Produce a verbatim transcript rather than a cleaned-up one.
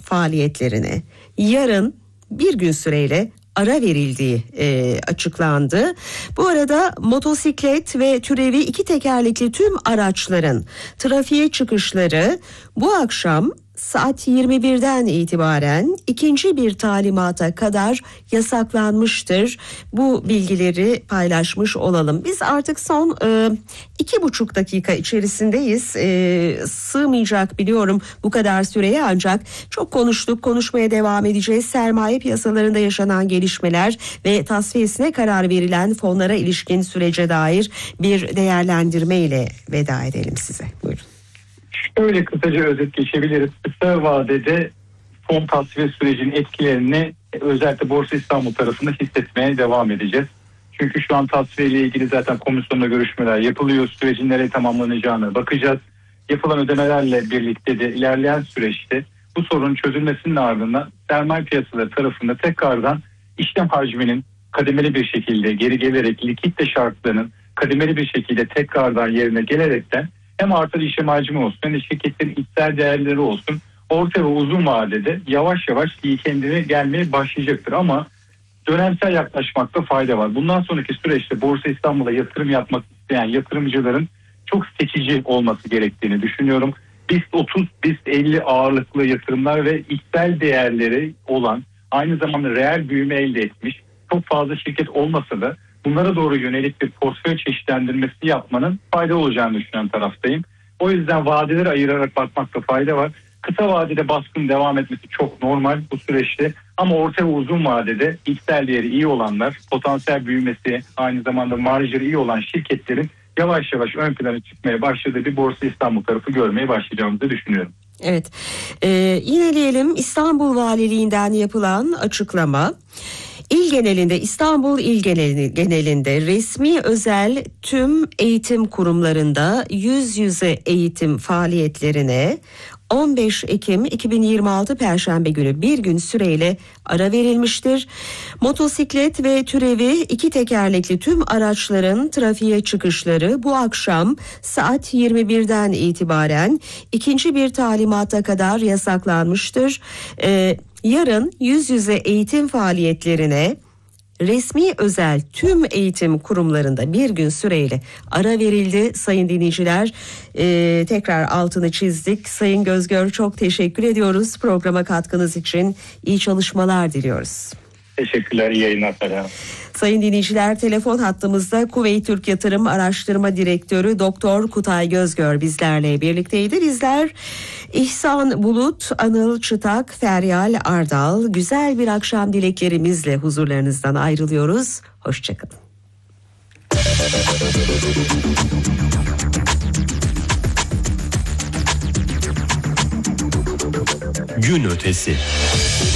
faaliyetlerine yarın bir gün süreyle ara verildiği e, açıklandı. Bu arada motosiklet ve türevi iki tekerlekli tüm araçların trafiğe çıkışları bu akşam saat yirmi birden itibaren ikinci bir talimata kadar yasaklanmıştır. Bu bilgileri paylaşmış olalım. Biz artık son e, iki buçuk dakika içerisindeyiz. E, sığmayacak biliyorum bu kadar süreye, ancak çok konuştuk, konuşmaya devam edeceğiz. Sermaye piyasalarında yaşanan gelişmeler ve tasfiyesine karar verilen fonlara ilişkin sürece dair bir değerlendirme ile veda edelim size. Buyurun. Öyle kısaca özet geçebiliriz. Kısa vadede fon tasfiye sürecinin etkilerini özellikle Borsa İstanbul tarafında hissetmeye devam edeceğiz. Çünkü şu an tasfiye ile ilgili zaten komisyonla görüşmeler yapılıyor. Sürecin nereye tamamlanacağını bakacağız. Yapılan ödemelerle birlikte de ilerleyen süreçte bu sorunun çözülmesinin ardından sermaye piyasaları tarafında tekrardan işlem hacminin kademeli bir şekilde geri gelerek likitte şartlarının kademeli bir şekilde tekrardan yerine gelerekten hem artan işlem hacmi olsun hem de şirketlerin içsel değerleri olsun orta ve uzun vadede yavaş yavaş iyi kendine gelmeye başlayacaktır. Ama dönemsel yaklaşmakta fayda var. Bundan sonraki süreçte Borsa İstanbul'a yatırım yapmak isteyen yatırımcıların çok seçici olması gerektiğini düşünüyorum. BIST otuz, BIST elli ağırlıklı yatırımlar ve içsel değerleri olan, aynı zamanda reel büyüme elde etmiş çok fazla şirket olmasa da bunlara doğru yönelik bir portföy çeşitlendirmesi yapmanın fayda olacağını düşünen taraftayım. O yüzden vadeleri ayırarak bakmakta fayda var. Kısa vadede baskının devam etmesi çok normal bu süreçte, ama orta ve uzun vadede içsel değeri iyi olanlar, potansiyel büyümesi, aynı zamanda marjları iyi olan şirketlerin yavaş yavaş ön plana çıkmaya başladığı bir Borsa İstanbul tarafı görmeye başlayacağımızı düşünüyorum. Evet, ee, yineleyelim İstanbul Valiliğinden yapılan açıklama. İl genelinde, İstanbul il genelinde resmi özel tüm eğitim kurumlarında yüz yüze eğitim faaliyetlerine on beş Ekim iki bin yirmi altı Perşembe günü bir gün süreyle ara verilmiştir. Motosiklet ve türevi iki tekerlekli tüm araçların trafiğe çıkışları bu akşam saat yirmi birden itibaren ikinci bir talimata kadar yasaklanmıştır. Ee, yarın yüz yüze eğitim faaliyetlerine resmi özel tüm eğitim kurumlarında bir gün süreyle ara verildi sayın dinleyiciler. Ee, tekrar altını çizdik. Sayın Gözgör, çok teşekkür ediyoruz programa katkınız için. İyi çalışmalar diliyoruz. Teşekkürler, iyi yayınlar. Sayın dinleyiciler, telefon hattımızda Kuveyt Türk Yatırım Araştırma Direktörü Doktor Kutay Gözgör bizlerle birlikteydi. Bizler İhsan Bulut, Anıl Çıtak, Feryal Ardal güzel bir akşam dileklerimizle huzurlarınızdan ayrılıyoruz. Hoşçakalın. Gün ötesi.